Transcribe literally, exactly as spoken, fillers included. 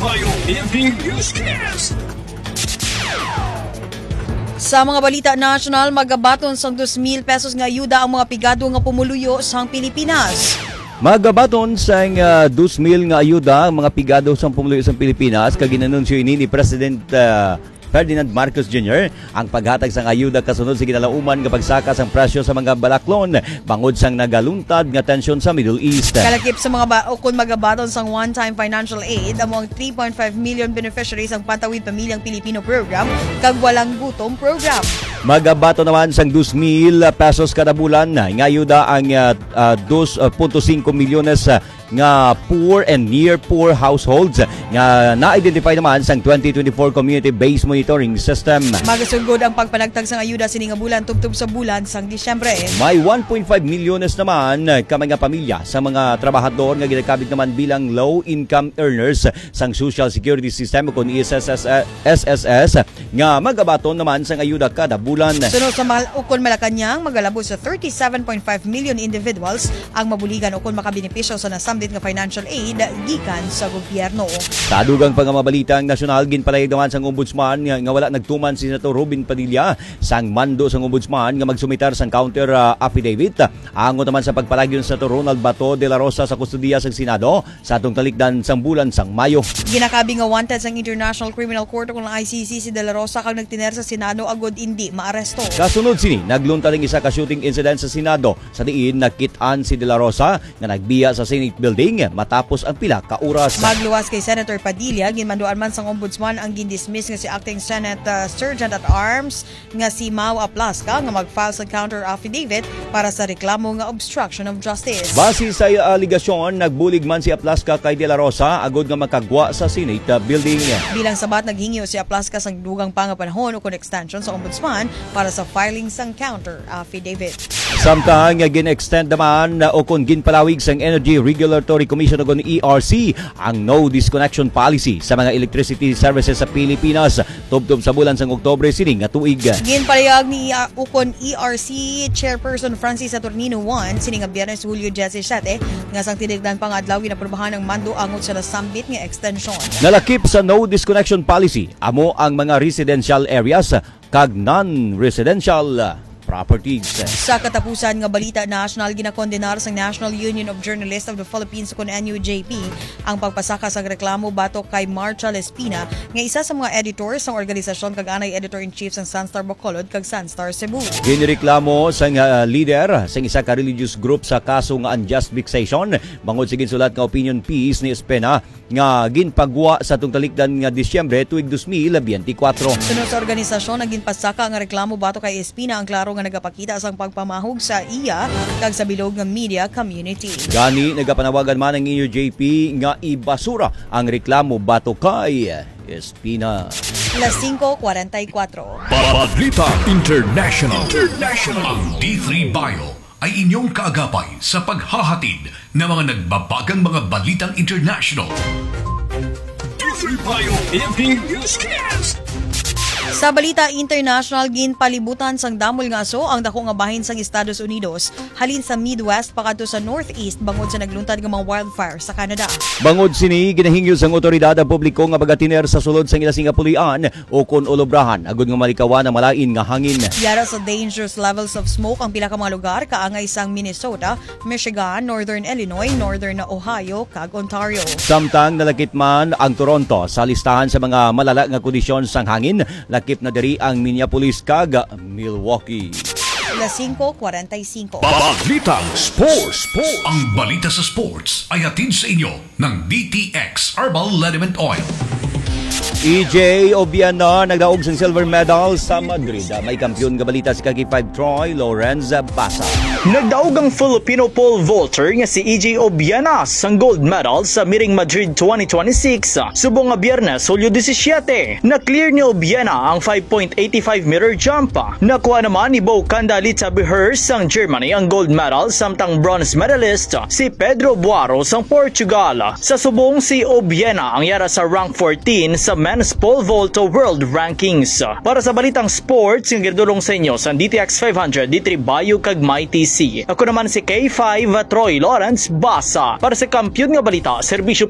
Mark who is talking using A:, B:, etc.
A: Sa mga balita national, magabaton sang dos mil pesos nga ayuda ang mga pigado nga pumuluyo sang Pilipinas.
B: Magabaton sang uh, dos mil nga ayuda ang mga pigado sang pumuluyo sang Pilipinas kag ginanunsyo ini ni President uh, Ferdinand Marcos Junior ang paghatag sang ayuda kasunod sa kinalauman nga pagsaka sang presyo sa mga balaklon bangod sang nagaluntad nga tensyon sa Middle East.
A: Kalakip sa mga ba- ukon magabaton sang one-time financial aid among three point five million beneficiaries ang Pantawid Pamilyang Pilipino Program kag Walang Gutom Program.
B: Magabato naman sang dos mil pesos kada bulan nga ayuda ang uh, uh, two point five milyones uh, nga poor and near poor households nga na-identify naman sang twenty twenty-four community-based monitoring system.
A: Magasugod ang pagpanagtag sang ayuda sini nga bulan tubtob sa bulan sang Disyembre.
B: May one point five milyones naman ka mga pamilya sa mga trabahador nga ginakabit naman bilang low-income earners sang Social Security System kung S S S nga magabaton naman sang ayuda kada bulan.
A: Sunod sa mal- ukon Malacañang, magalabo sa thirty-seven point five million individuals ang mabuligan ukon makabenepisyo sa nasambit nga financial aid gikan sa gobyerno.
B: Sa dugang pangamabalitang nasyonal, ginpalayag naman sang ombudsman nga, nga wala nagtuman si Senator Robin Padilla sang mando sang ombudsman nga magsumitar sang counter uh, affidavit. Angon naman sa pagpalagyon sa Senator Ronald Bato de la Rosa sa kustudiya sang Senado sa atong talikdan sang bulan sang Mayo.
A: Ginakabi nga wanted sang International Criminal Court kung I C C si de la Rosa kang nagtiner sa Senado agod hindi maaresto.
B: Kasunod sini, nagluntad ang isa ka shooting incident sa Senado sa diin nakit-an si de la Rosa nga nagbiya sa Senate building matapos ang pila ka oras.
A: Magluwas kay Senator Padilla, ginmanduan man sang ombudsman ang gindismiss nga si acting Senate uh, Sergeant at Arms nga si Mau Aplasca nga mag-file sa counter affidavit para sa reklamo nga obstruction of justice.
B: Base sa aligasyon, nagbulig man si Aplasca kay De La Rosa agod nga makagwa sa Senate building.
A: Bilang sabat, naghingyo si Aplasca sang dugang pangapanahon o kon extension sa ombudsman para sa filing sang counter affidavit.
B: Samtang gin-extend naman o kung ginpalawig sang Energy Regulatory Commission o kung E R C ang no disconnection policy sa mga electricity services sa Pilipinas tubtob sa bulan sang Oktubre sining nga tuig.
A: Ginpalayag ni uh, ukon E R C Chairperson Francis Saturnino one sining nga Biyernes Hulyo seventeen nga sang tinigdan pang adlaw ginaprubahan ng mando angot sa nasambit nga extension.
B: Nalakip sa no disconnection policy amo ang mga residential areas kag non-residential properties.
A: Sa katapusan nga balita national, ginakondenar sa National Union of Journalists of the Philippines kon N U J P ang pagpasaka sa reklamo batok kay Marcha Lespina nga isa sa mga editors ng organisasyon kag anay editor-in-chief sang Sunstar Bacolod kag Sunstar Cebu. Ginireklamo
B: sa uh, leader sa isa ka religious group sa kaso nga unjust vexation bangod sa ginsulat nga opinion piece ni Espina nga ginpagwa sa tung talikdan nga Disyembre tuig two thousand twenty-four.
A: Sunod sa organisasyon, naging pasaka ang reklamo batok kay Espina ang klaro nga nagapakita sang pagpamahog sa iya kag sa bilog nga media community.
B: Gani nagapanawagan man ang N U J P nga ibasura ang reklamo bato kay Espina.
A: Las cinco forty-four.
C: Balita International. International. Ang D three Bio ay inyong kaagapay sa paghahatid ng mga nagbabagang mga balitang international. D three Bio M P Newscast.
A: Sa balita international, ginpalibutan sang damol nga aso ang dako nga bahin sang Estados Unidos halin sa Midwest pakadto sa Northeast bangod sa nagluntad nga mga wildfire sa Canada.
B: Bangod sini ginahingyo sang otoridad ang publiko nga pagatiner sa sulod sang ilasing nga pulian o kon olobrahan agud nga malikawan ang malain nga hangin.
A: Yara sa dangerous levels of smoke ang pila ka mga lugar kaangay sang Minnesota, Michigan, Northern Illinois, Northern na Ohio kag Ontario.
B: Samtang nalakip man ang Toronto sa listahan sa mga malala nga kondisyon sang hangin, lakip na diri ang Minneapolis kag Milwaukee.
A: Las cinco forty-five.
C: Balitang Sports. Sports. Ang balita sa sports ay hatid sa inyo ng D T X Herbal Liniment Oil.
B: E J Obiano nagdaog sang silver medal sa Madrid. May kampiyon nga balita si Kagi five Troy Lorenz Basa.
D: Nagdaog ang Filipino pole vaulter nga si E J Obiana sang gold medal sa Miring Madrid twenty twenty-six. Subong nga Biyernes, Hulyo seventeen, na-clear ni Obiana ang five point eight five meter jump. Nakuha naman ni Bo Candalita Beher sang Germany ang gold medal samtang bronze medalist si Pedro Buaro sang Portugal. Sa subong si Obiana ang yara sa rank fourteen sa men's pole vault world rankings. Para sa balitang sports, yung girdulong sa inyo sa D T X five hundred, D three Bayo kag My T C. Ako naman si K five Troy Lawrence Basa para sa kampiyon nga balita, serbisyo